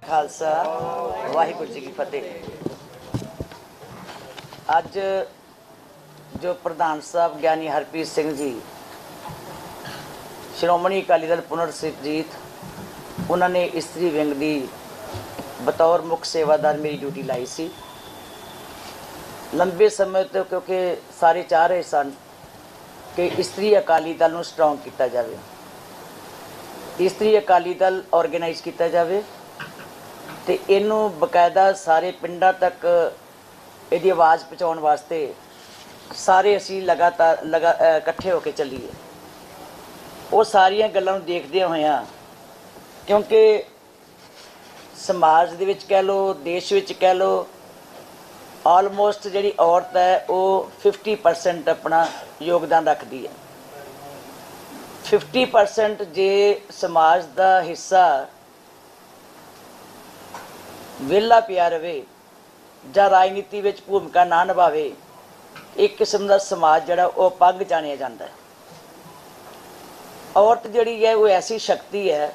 खालसा वाहिगुरू जी की फतेह। अज जो प्रधान साहब ज्ञानी हरप्रीत सिंह जी श्रोमणी अकाली दल पुनर्सुरजीत उन्होंने इस्त्री विंग की बतौर मुख सेवादार मेरी ड्यूटी लाई सी। लंबे समय तो क्योंकि सारे चाह रहे सन कि इस्त्री अकाली दल नूं स्ट्रोंग किया जाए, इस्त्री अकाली दल ऑर्गेनाइज किया जाए तो इनू बकायदा सारे पिंडां तक इहदी आवाज़ पहुँचाउण वास्ते सारे असीं लगातार इकट्ठे होकर चलीए। वो सारियां गल्लां नूं देखदे होइआं क्योंकि समाज दे विच कह लो, देश विच कह लो, ऑलमोस्ट जिहड़ी औरत है वो 50% अपना योगदान रखती है। 50% जे समाज का हिस्सा वेला पिया रहे जां राजनीति विच भूमिका ना निभावे, एक किस्म का समाज जिहड़ा वो पग जाणिया जाता है। औरत जिहड़ी है वो ऐसी शक्ति है